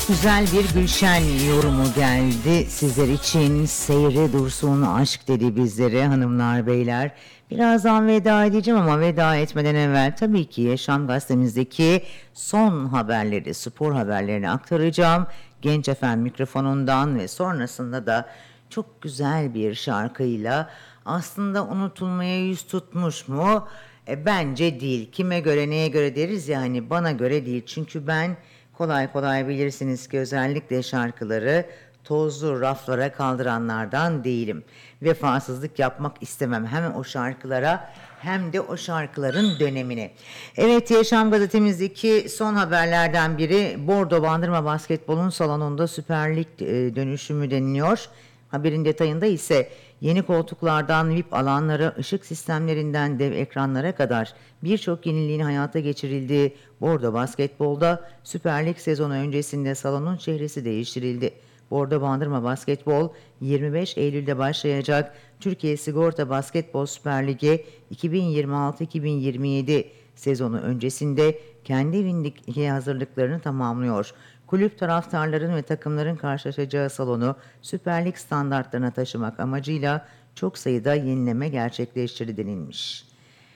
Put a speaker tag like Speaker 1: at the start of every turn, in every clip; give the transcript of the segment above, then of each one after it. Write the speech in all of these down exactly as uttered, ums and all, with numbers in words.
Speaker 1: Güzel bir Gülşen yorumu geldi sizler için. Seyre dursun aşk dedi bizlere hanımlar beyler. Birazdan veda edeceğim ama veda etmeden evvel tabii ki Yaşam Gazetemizdeki son haberleri, spor haberlerini aktaracağım. Genç Efem mikrofonundan ve sonrasında da çok güzel bir şarkıyla aslında unutulmaya yüz tutmuş mu? E, bence değil. Kime göre neye göre deriz ya, hani bana göre değil. Çünkü ben kolay kolay bilirsiniz ki özellikle şarkıları tozlu raflara kaldıranlardan değilim. Vefasızlık yapmak istemem hem o şarkılara hem de o şarkıların dönemine. Evet, Yaşam Gazetemizdeki son haberlerden biri Bordo Bandırma Basketbol'un salonunda Süper Lig e, dönüşümü deniliyor. Haberin detayında ise yeni koltuklardan V I P alanlara, ışık sistemlerinden dev ekranlara kadar birçok yeniliğin hayata geçirildiği Bordo Basketbol'da Süper Lig sezonu öncesinde salonun çehresi değiştirildi. Bordo Bandırma Basketbol yirmi beş Eylül'de başlayacak Türkiye Sigorta Basketbol Süper Ligi iki bin yirmi altı iki bin yirmi yedi sezonu öncesinde kendi evindeki hazırlıklarını tamamlıyor. Kulüp taraftarların ve takımların karşılaşacağı salonu Süper Lig standartlarına taşımak amacıyla çok sayıda yenileme gerçekleştirdi denilmiş.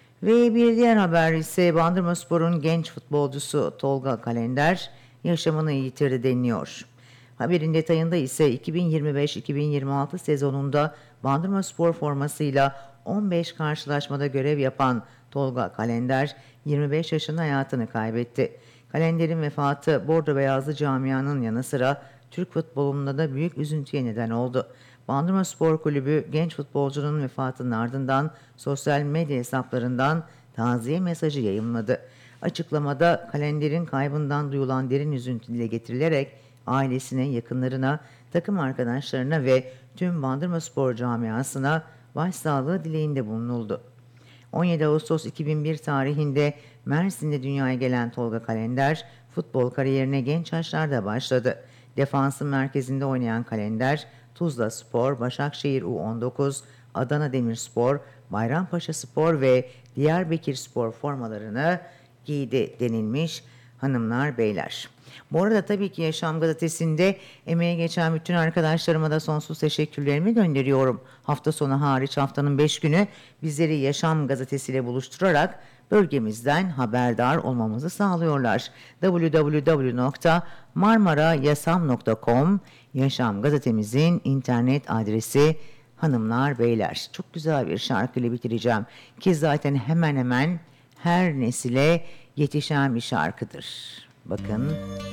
Speaker 1: Ve bir diğer haber ise Bandırmaspor'un genç futbolcusu Tolga Kalender yaşamını yitirdi deniliyor. Haberin detayında ise iki bin yirmi beş iki bin yirmi altı sezonunda Bandırmaspor formasıyla on beş karşılaşmada görev yapan Tolga Kalender yirmi beş yaşında hayatını kaybetti. Kalender'in vefatı Bordo Beyazlı camianın yanı sıra Türk futbolunda da büyük üzüntüye neden oldu. Bandırma Spor Kulübü genç futbolcunun vefatının ardından sosyal medya hesaplarından taziye mesajı yayımladı. Açıklamada Kalender'in kaybından duyulan derin üzüntü dile getirilerek ailesine, yakınlarına, takım arkadaşlarına ve tüm Bandırma Spor camiasına başsağlığı dileğinde bulunuldu. on yedi Ağustos iki bin bir tarihinde Mersin'de dünyaya gelen Tolga Kalender, futbol kariyerine genç yaşlarda başladı. Defansın merkezinde oynayan Kalender, Tuzla Spor, Başakşehir U on dokuz, Adana Demirspor, Bayrampaşa Spor ve Diyarbakır Spor formalarını giydi denilmiş hanımlar beyler. Bu arada tabii ki Yaşam Gazetesi'nde emeğe geçen bütün arkadaşlarıma da sonsuz teşekkürlerimi gönderiyorum. Hafta sonu hariç haftanın beş günü bizleri Yaşam Gazetesi ile buluşturarak bölgemizden haberdar olmamızı sağlıyorlar. double-u double-u double-u nokta marmarayasam nokta com Yaşam Gazetemizin internet adresi hanımlar beyler. Çok güzel bir şarkıyla bitireceğim ki zaten hemen hemen her nesile yetişen bir şarkıdır. Bakın.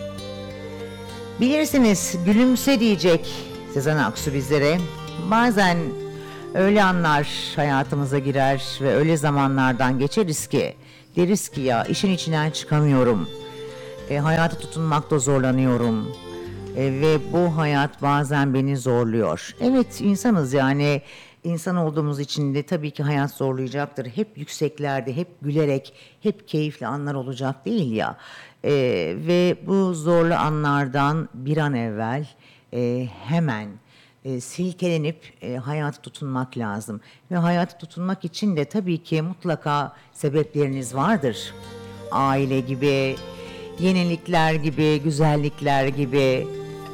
Speaker 1: Bilirsiniz, gülümse diyecek Sezen Aksu bizlere. Bazen öyle anlar hayatımıza girer ve öyle zamanlardan geçeriz ki deriz ki ya işin içinden çıkamıyorum. E, hayata tutunmakta zorlanıyorum. E, ve bu hayat bazen beni zorluyor. Evet, insanız yani. İnsan olduğumuz için de tabii ki hayat zorlayacaktır. Hep yükseklerde, hep gülerek, hep keyifli anlar olacak değil ya. Ee, ve bu zorlu anlardan bir an evvel e, hemen e, silkelenip e, hayata tutunmak lazım. Ve hayata tutunmak için de tabii ki mutlaka sebepleriniz vardır. Aile gibi, yenilikler gibi, güzellikler gibi.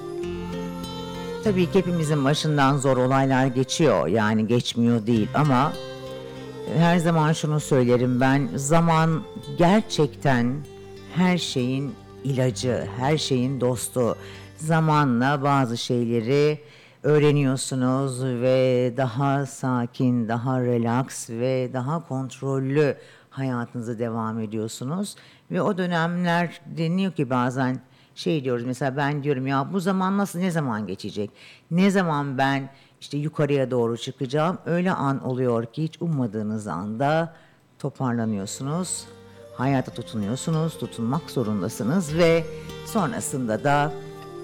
Speaker 1: Tabii ki hepimizin başından zor olaylar geçiyor, yani geçmiyor değil ama her zaman şunu söylerim ben, zaman gerçekten her şeyin ilacı, her şeyin dostu. Zamanla bazı şeyleri öğreniyorsunuz ve daha sakin, daha relax ve daha kontrollü hayatınızı devam ediyorsunuz. Ve o dönemler deniyor ki bazen şey diyoruz, mesela ben diyorum ya bu zaman nasıl, ne zaman geçecek? Ne zaman ben işte yukarıya doğru çıkacağım? Öyle an oluyor ki hiç ummadığınız anda toparlanıyorsunuz. Hayata tutunuyorsunuz, tutunmak zorundasınız ve sonrasında da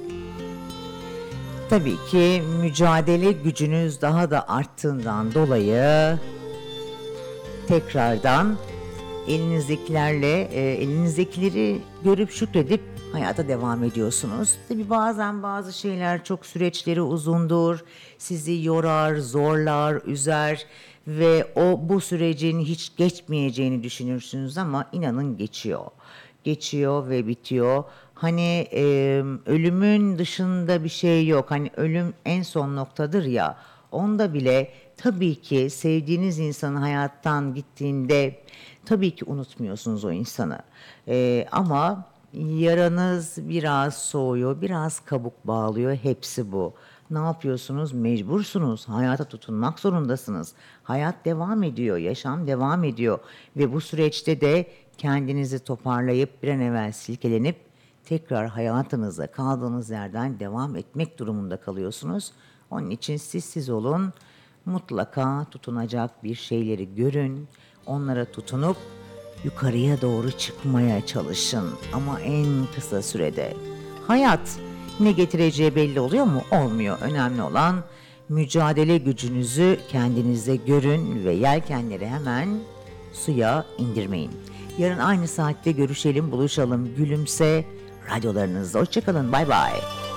Speaker 1: tabii ki mücadele gücünüz daha da arttığından dolayı tekrardan elinizdekilerle, e, elinizdekileri görüp şükredip hayata devam ediyorsunuz. Tabii bazen bazı şeyler çok süreçleri uzundur, sizi yorar, zorlar, üzer ve o bu sürecin hiç geçmeyeceğini düşünürsünüz ama inanın geçiyor. Geçiyor ve bitiyor. Hani e, ölümün dışında bir şey yok. Hani ölüm en son noktadır ya. Onda bile tabii ki sevdiğiniz insanın hayattan gittiğinde tabii ki unutmuyorsunuz o insanı. E, ama yaranız biraz soğuyor, biraz kabuk bağlıyor. Hepsi bu. Ne yapıyorsunuz? Mecbursunuz. Hayata tutunmak zorundasınız. Hayat devam ediyor, yaşam devam ediyor ve bu süreçte de kendinizi toparlayıp bir an evvel silkelenip tekrar hayatınıza kaldığınız yerden devam etmek durumunda kalıyorsunuz. Onun için siz siz olun. Mutlaka tutunacak bir şeyleri görün. Onlara tutunup yukarıya doğru çıkmaya çalışın ama en kısa sürede. Hayat ne getireceği belli oluyor mu? Olmuyor. Önemli olan mücadele gücünüzü kendinize görün ve yelkenleri hemen suya indirmeyin. Yarın aynı saatte görüşelim, buluşalım. Gülümse radyolarınızda. Hoşçakalın. Bay bay.